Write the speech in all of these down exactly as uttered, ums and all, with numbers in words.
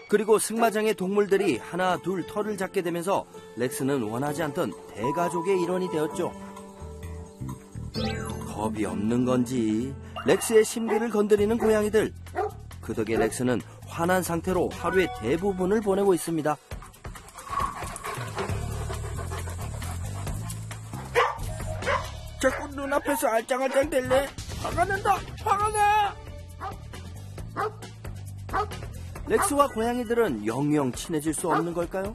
그리고 승마장의 동물들이 하나 둘 털을 잡게 되면서 렉스는 원하지 않던 대가족의 일원이 되었죠. 겁이 없는 건지 렉스의 심기를 건드리는 고양이들. 그 덕에 렉스는 화난 상태로 하루의 대부분을 보내고 있습니다. 자꾸 눈앞에서 알짱알짱 댈래? 화가 난다! 화가 나! 렉스와 고양이들은 영영 친해질 수 없는 걸까요?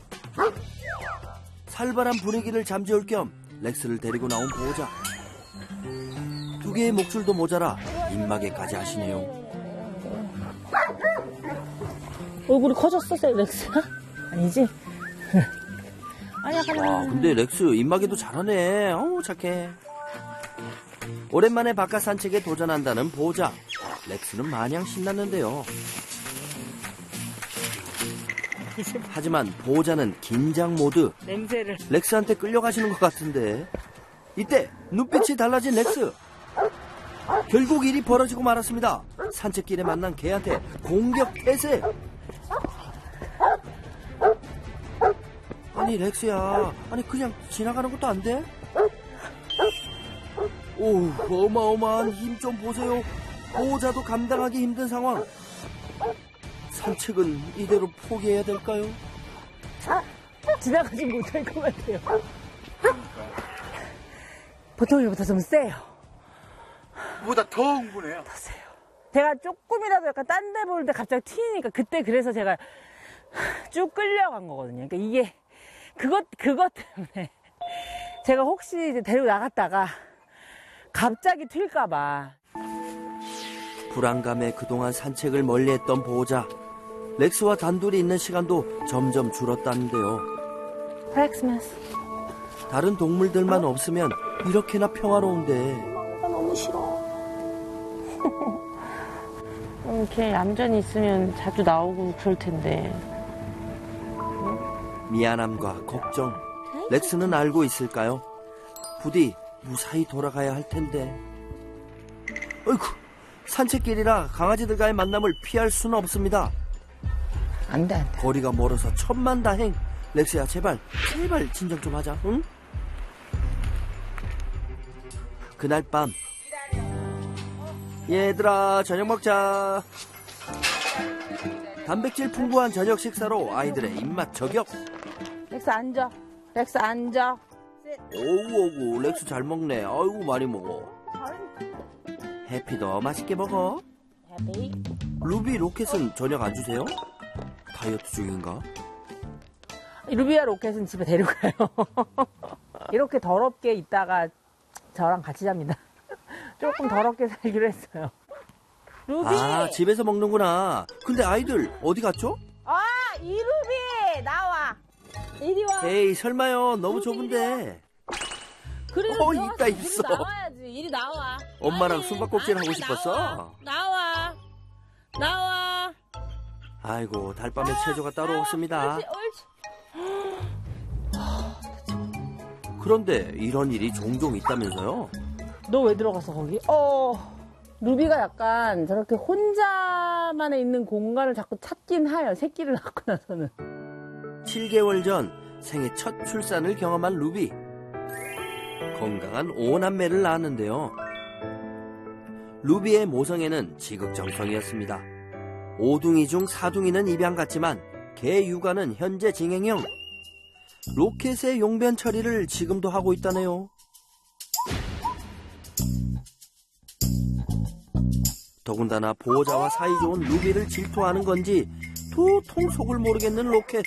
살벌한 분위기를 잠재울 겸 렉스를 데리고 나온 보호자. 두 개의 목줄도 모자라 입마개까지 하시네요. 얼굴이 커졌어, 렉스야? 아니지? 아니야, 와, 근데 렉스 입마개도 잘하네. 어우, 착해. 오랜만에 바깥 산책에 도전한다는 보호자. 렉스는 마냥 신났는데요. 하지만 보호자는 긴장 모드. 냄새를. 렉스한테 끌려가시는 것 같은데. 이때 눈빛이 달라진 렉스. 결국 일이 벌어지고 말았습니다. 산책길에 만난 개한테 공격 태세. 아니 렉스야, 아니 그냥 지나가는 것도 안 돼? 오, 어마어마한 힘 좀 보세요. 보호자도 감당하기 힘든 상황. 산책은 이대로 포기해야 될까요? 지나가지 못할 것 같아요. 보통 일보다 좀 세요. 보다 더 흥분해요. 더 세요. 제가 조금이라도 약간 딴 데 볼 때 갑자기 튀니까 그때 그래서 제가 쭉 끌려간 거거든요. 그러니까 이게 그것 그것 때문에 제가 혹시 이제 데리고 나갔다가 갑자기 튈까봐. 불안감에 그동안 산책을 멀리했던 보호자. 렉스와 단둘이 있는 시간도 점점 줄었다는데요. 렉스메스. 다른 동물들만 없으면 이렇게나 평화로운데. 나 너무 싫어. 이렇게 얌전히 있으면 자주 나오고 그럴 텐데. 미안함과 걱정. 렉스는 알고 있을까요? 부디 무사히 돌아가야 할 텐데. 어이구, 산책길이라 강아지들과의 만남을 피할 수는 없습니다. 안 돼, 안 돼. 거리가 멀어서 천만다행. 렉스야, 제발, 제발 진정 좀 하자, 응? 그날 밤. 얘들아, 저녁 먹자. 단백질 풍부한 저녁 식사로 아이들의 입맛 저격. 렉스 앉아. 렉스 앉아. 오우, 오우, 렉스 잘 먹네. 아이고, 많이 먹어. 해피도 맛있게 먹어. 해피. 루비 로켓은 저녁 안 주세요? 다이어트 중인가? 루비와 로켓은 집에 데리고 가요. 이렇게 더럽게 있다가 저랑 같이 잡니다. 조금 더럽게 살기로 했어요. 루비! 아, 집에서 먹는구나. 근데 아이들 어디 갔죠? 아, 이 루비! 나와! 이리 와. 에이, 설마요. 너무 좁은데. 그래, 어, 있다, 있어. 이리 나와야지. 이리 나와. 엄마랑 아니, 숨바꼭질 아니, 하고 싶었어? 나와. 나와. 나와. 아이고, 달밤에 체조가 따로 없습니다. 옳지, 옳지. 그런데 이런 일이 종종 있다면서요? 너 왜 들어갔어, 거기? 어, 루비가 약간 저렇게 혼자만에 있는 공간을 자꾸 찾긴 해요. 새끼를 낳고 나서는. 칠 개월 전 생애 첫 출산을 경험한 루비. 건강한 오남매를 낳았는데요. 루비의 모성애는 지극정성이었습니다. 오둥이 중 사둥이는 입양 같지만 개 육아는 현재 진행형. 로켓의 용변 처리를 지금도 하고 있다네요. 더군다나 보호자와 사이좋은 루비를 질투하는 건지 도통 속을 모르겠는 로켓.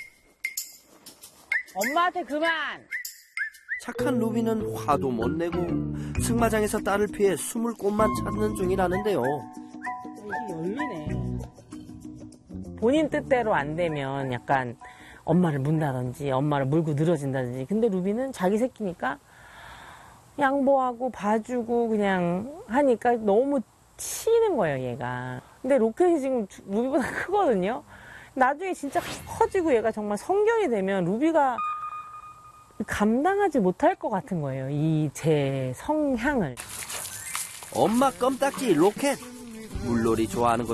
엄마한테 그만! 착한 루비는 화도 못 내고 승마장에서 딸을 피해 숨을 곳만 찾는 중이라는데요. 이게 열리네. 본인 뜻대로 안 되면 약간 엄마를 문다든지 엄마를 물고 늘어진다든지. 근데 루비는 자기 새끼니까 양보하고 봐주고 그냥 하니까 너무 치이는 거예요, 얘가. 근데 로켓이 지금 루비보다 크거든요. 나중에 진짜 커지고 얘가 정말 성견이 되면 루비가 감당하지 못할 것 같은 거예요, 이 제 성향을. 엄마 껌딱지 로켓. 물놀이 좋아하는 것